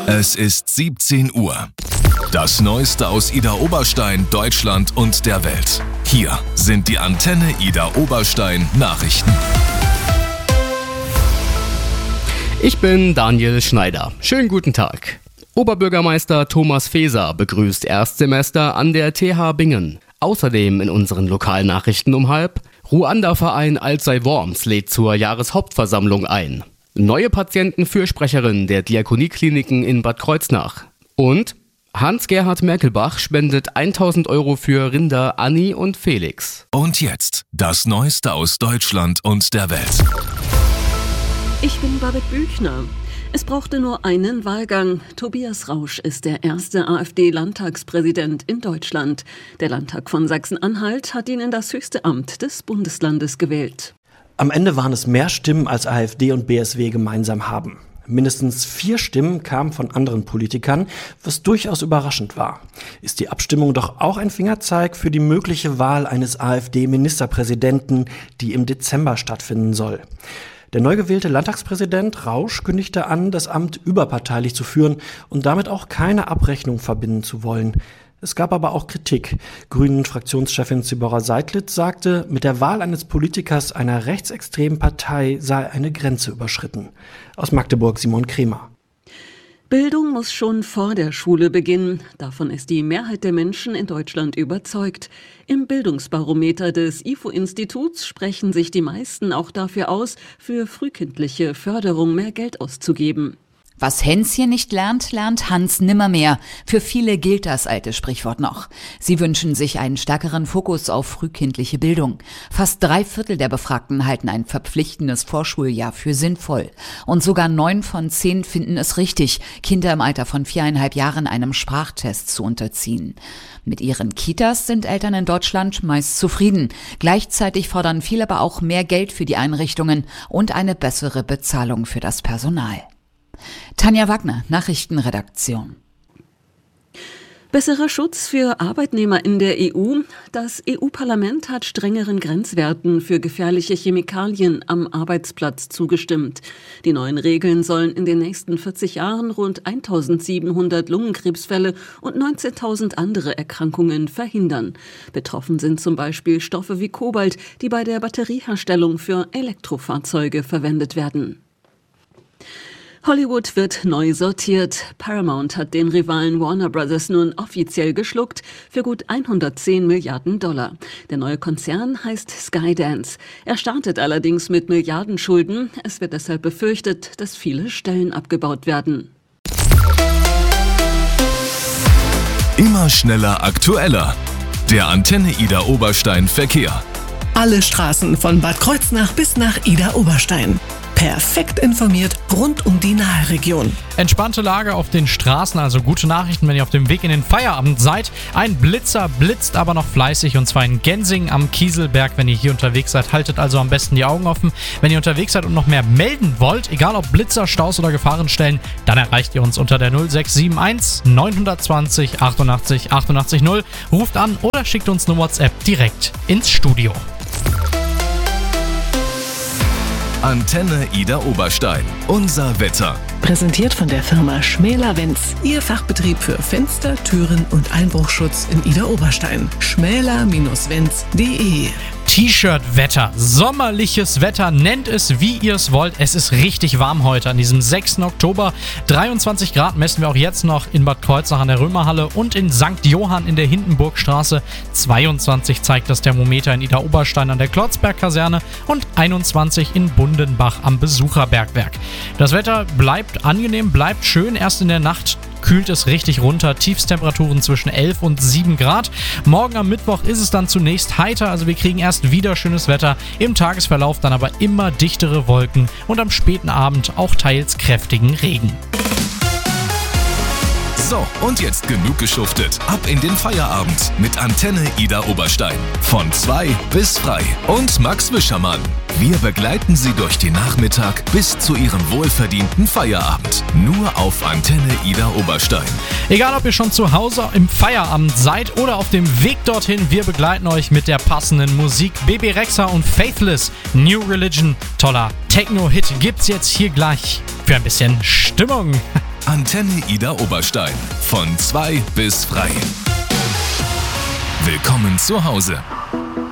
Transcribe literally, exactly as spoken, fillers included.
Es ist siebzehn Uhr. Das Neueste aus Idar Oberstein, Deutschland und der Welt. Hier sind die Antenne Idar Oberstein Nachrichten. Ich bin Daniel Schneider. Schönen guten Tag. Oberbürgermeister Thomas Faeser begrüßt Erstsemester an der T H Bingen. Außerdem in unseren Lokalnachrichten um halb: Ruanda-Verein Alzey Worms lädt zur Jahreshauptversammlung ein. Neue Patientenfürsprecherin der Diakoniekliniken in Bad Kreuznach. Und Hans-Gerhard Merkelbach spendet tausend Euro für Rinder Anni und Felix. Und jetzt das Neueste aus Deutschland und der Welt. Ich bin Babette Büchner. Es brauchte nur einen Wahlgang. Tobias Rausch ist der erste AfD-Landtagspräsident in Deutschland. Der Landtag von Sachsen-Anhalt hat ihn in das höchste Amt des Bundeslandes gewählt. Am Ende waren es mehr Stimmen, als AfD und B S W gemeinsam haben. Mindestens vier Stimmen kamen von anderen Politikern, was durchaus überraschend war. Ist die Abstimmung doch auch ein Fingerzeig für die mögliche Wahl eines AfD-Ministerpräsidenten, die im Dezember stattfinden soll? Der neu gewählte Landtagspräsident Rausch kündigte an, das Amt überparteilich zu führen und damit auch keine Abrechnung verbinden zu wollen. Es gab aber auch Kritik. Grünen-Fraktionschefin Zibora Seidlitz sagte, mit der Wahl eines Politikers einer rechtsextremen Partei sei eine Grenze überschritten. Aus Magdeburg Simon Kremer. Bildung muss schon vor der Schule beginnen. Davon ist die Mehrheit der Menschen in Deutschland überzeugt. Im Bildungsbarometer des I F O-Instituts sprechen sich die meisten auch dafür aus, für frühkindliche Förderung mehr Geld auszugeben. Was Hänschen nicht lernt, lernt Hans nimmermehr. Für viele gilt das alte Sprichwort noch. Sie wünschen sich einen stärkeren Fokus auf frühkindliche Bildung. Fast drei Viertel der Befragten halten ein verpflichtendes Vorschuljahr für sinnvoll. Und sogar neun von zehn finden es richtig, Kinder im Alter von viereinhalb Jahren einem Sprachtest zu unterziehen. Mit ihren Kitas sind Eltern in Deutschland meist zufrieden. Gleichzeitig fordern viele aber auch mehr Geld für die Einrichtungen und eine bessere Bezahlung für das Personal. Tanja Wagner, Nachrichtenredaktion. Besserer Schutz für Arbeitnehmer in der E U. Das E U-Parlament hat strengeren Grenzwerten für gefährliche Chemikalien am Arbeitsplatz zugestimmt. Die neuen Regeln sollen in den nächsten vierzig Jahren rund eintausendsiebenhundert Lungenkrebsfälle und neunzehntausend andere Erkrankungen verhindern. Betroffen sind zum Beispiel Stoffe wie Kobalt, die bei der Batterieherstellung für Elektrofahrzeuge verwendet werden. Hollywood wird neu sortiert. Paramount hat den Rivalen Warner Brothers nun offiziell geschluckt für gut hundertzehn Milliarden Dollar. Der neue Konzern heißt Skydance. Er startet allerdings mit Milliardenschulden. Es wird deshalb befürchtet, dass viele Stellen abgebaut werden. Immer schneller, aktueller. Der Antenne Idar Oberstein Verkehr. Alle Straßen von Bad Kreuznach bis nach Idar Oberstein. Perfekt informiert rund um die Naheregion. Entspannte Lage auf den Straßen, also gute Nachrichten, wenn ihr auf dem Weg in den Feierabend seid. Ein Blitzer blitzt aber noch fleißig, und zwar in Gensing am Kieselberg. Wenn ihr hier unterwegs seid, haltet also am besten die Augen offen. Wenn ihr unterwegs seid und noch mehr melden wollt, egal ob Blitzer, Staus oder Gefahrenstellen, dann erreicht ihr uns unter der null sechs sieben eins neun zwei null achtundachtzig achtundachtzig null. Ruft an oder schickt uns eine WhatsApp direkt ins Studio. Antenne Idar Oberstein. Unser Wetter. Präsentiert von der Firma Schmäler-Wenz. Ihr Fachbetrieb für Fenster, Türen und Einbruchschutz in Idar Oberstein. schmäler Wenz punkt de. T-Shirt-Wetter, sommerliches Wetter, nennt es wie ihr es wollt. Es ist richtig warm heute an diesem sechsten Oktober. dreiundzwanzig Grad messen wir auch jetzt noch in Bad Kreuznach an der Römerhalle und in Sankt Johann in der Hindenburgstraße. zweiundzwanzig zeigt das Thermometer in Idar Oberstein an der Klotzberg-Kaserne und einundzwanzig in Bundenbach am Besucherbergwerk. Das Wetter bleibt angenehm, bleibt schön. Erst in der Nacht kühlt es richtig runter. Tiefstemperaturen zwischen elf und sieben Grad. Morgen am Mittwoch ist es dann zunächst heiter, also wir kriegen erst wieder schönes Wetter. Im Tagesverlauf dann aber immer dichtere Wolken und am späten Abend auch teils kräftigen Regen. So, und jetzt genug geschuftet. Ab in den Feierabend mit Antenne Idar Oberstein. Von zwei bis frei. Und Max Wischermann. Wir begleiten Sie durch den Nachmittag bis zu Ihrem wohlverdienten Feierabend. Nur auf Antenne Idar Oberstein. Egal, ob ihr schon zu Hause im Feierabend seid oder auf dem Weg dorthin, wir begleiten euch mit der passenden Musik. Bebe Rexha und Faithless, New Religion. Toller Techno-Hit gibt's jetzt hier gleich für ein bisschen Stimmung. Antenne Ida Oberstein. Von zwei bis frei. Willkommen zu Hause.